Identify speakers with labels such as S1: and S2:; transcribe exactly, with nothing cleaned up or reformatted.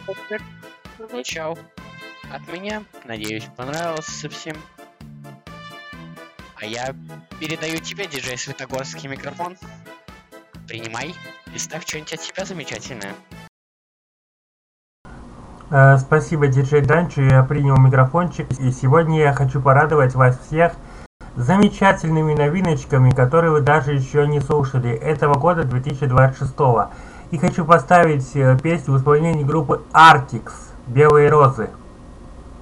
S1: Начал. От меня, надеюсь, понравился всем. А я передаю тебе, диджей Светогорский, микрофон. Принимай и ставь что-нибудь от себя замечательное.
S2: Э, Спасибо, диджей Данчо, я принял микрофончик, и сегодня я хочу порадовать вас всех замечательными новиночками, которые вы даже еще не слушали, этого года две тысячи двадцать шестого. И хочу поставить э, песню в исполнении группы Artix «Белые розы».